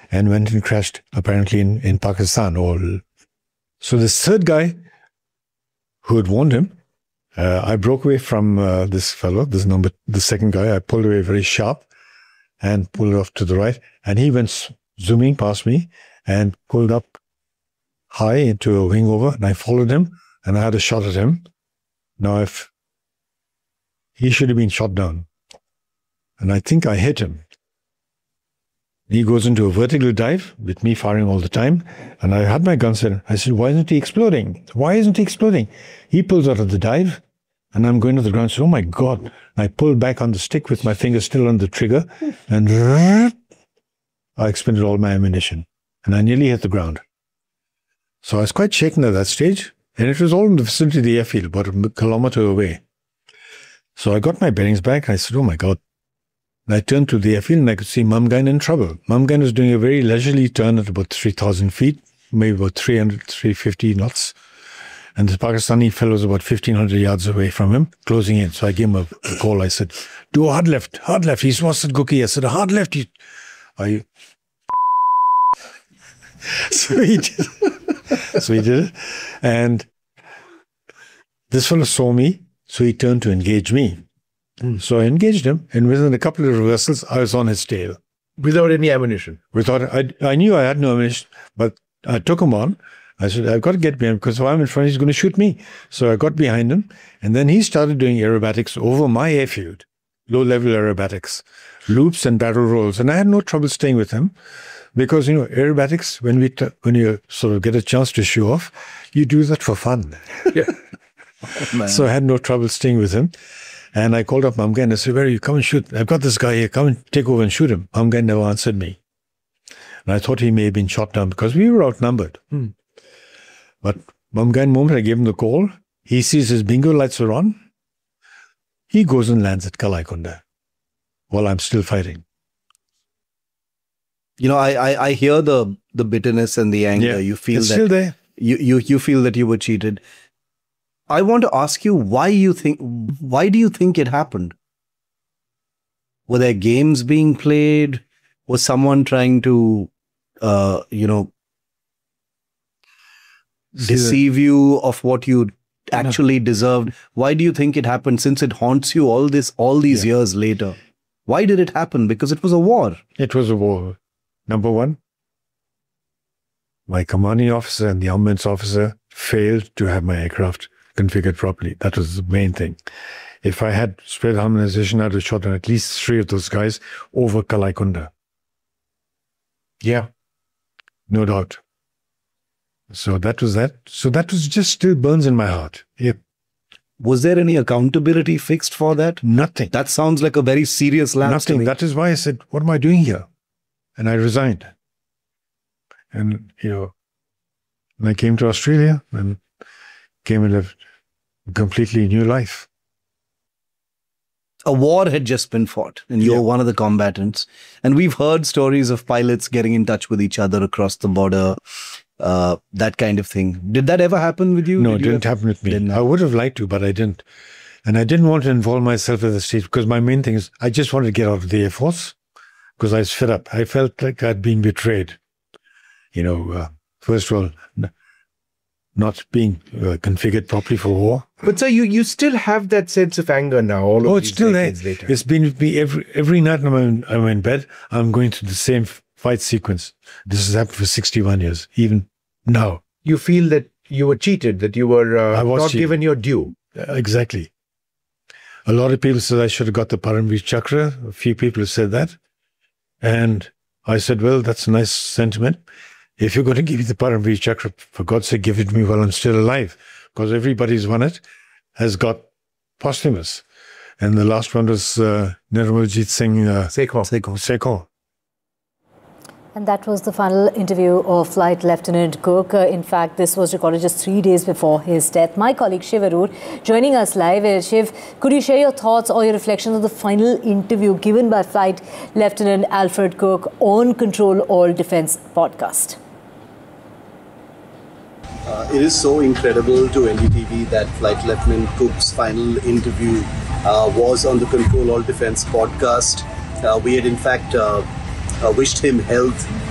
and went and crashed apparently in Pakistan. So this third guy who had warned him, I broke away from this fellow, the second guy. I pulled away very sharp and pulled off to the right, and he went zooming past me and pulled up high into a wing over, and I followed him, and I had a shot at him. Now, if he should have been shot down, and I think I hit him. He goes into a vertical dive with me firing all the time, and I had my gun set. I said, why isn't he exploding? Why isn't he exploding? He pulls out of the dive, and I'm going to the ground. I said, oh my God. And I pulled back on the stick with my finger still on the trigger, and I expended all my ammunition, and I nearly hit the ground. So I was quite shaken at that stage, and it was all in the vicinity of the airfield, about a kilometer away. So I got my bearings back, and I said, oh my God. And I turned to the airfield, and I could see Mumgain in trouble. Mumgain was doing a very leisurely turn at about 3,000 feet, maybe about 300, 350 knots. And the Pakistani fellow was about 1,500 yards away from him, closing in. So I gave him a call. I said, do a hard left, hard left. He's Wasat Gookie. I said, a hard left. So he did. So he did it. And this fellow saw me, so he turned to engage me. So I engaged him, and within a couple of reversals, I was on his tail. Without any ammunition? I knew I had no ammunition, but I took him on. I said, I've got to get behind him, because if I'm in front, he's going to shoot me. So I got behind him, and then he started doing aerobatics over my airfield, low-level aerobatics, loops and barrel rolls. And I had no trouble staying with him, because, aerobatics, when you sort of get a chance to show off, you do that for fun. Yeah. Oh, so I had no trouble staying with him. And I called up Mumgain and I said, where are you? Come and shoot. I've got this guy here. Come and take over and shoot him. Mumgain never answered me. And I thought he may have been shot down because we were outnumbered. But Mumgain, moment I gave him the call, he sees his bingo lights are on. He goes and lands at Kalaikunda while I'm still fighting. I hear the bitterness and the anger. Yeah, you feel it's that still there. You feel that you were cheated. I want to ask you, why do you think it happened? Were there games being played? Was someone trying to, deceive you of what you actually deserved? Why do you think it happened, since it haunts you all these years later? Why did it happen? Because it was a war. It was a war. Number one, my commanding officer and the armaments officer failed to have my aircraft configured properly. That was the main thing. If I had spread harmonization, I'd have shot at least 3 of those guys over Kalaikunda. Yeah, no doubt. So that was that. So that was just still burns in my heart. Yeah. Was there any accountability fixed for that? Nothing. That sounds like a very serious lapse to me. That is why I said, what am I doing here? And I resigned. And, and I came to Australia and came and lived a completely new life. A war had just been fought, and you're one of the combatants. And we've heard stories of pilots getting in touch with each other across the border, that kind of thing. Did that ever happen with you? No, it didn't happen with me. I would have liked to, but I didn't. And I didn't want to involve myself at the stage, because my main thing is I just wanted to get out of the Air Force, because I was fed up. I felt like I'd been betrayed. First of all, not being configured properly for war. But sir, you still have that sense of anger now. It's still there. Later. It's been with me every night when I'm in bed. I'm going through the same fight sequence. This has happened for 61 years, even now. You feel that you were cheated, that you were not cheated. Given your due. Exactly. A lot of people said I should have got the Paramveer Chakra. A few people have said that. And I said, well, that's a nice sentiment. If you're going to give me the Paramveer Chakra, for God's sake, give it to me while I'm still alive. Because everybody who's won it has got posthumous. And the last one was Nirmaljeet Singh Sekhon. And that was the final interview of Flight Lieutenant Cook. In fact, this was recorded just 3 days before his death. My colleague Shiv Arur joining us live. Shiv, could you share your thoughts or your reflections on the final interview given by Flight Lieutenant Alfred Cook on Control All Defence podcast? It is so incredible to NDTV that Flight Lieutenant Cook's final interview was on the Control All Defence podcast. We had in fact wished him health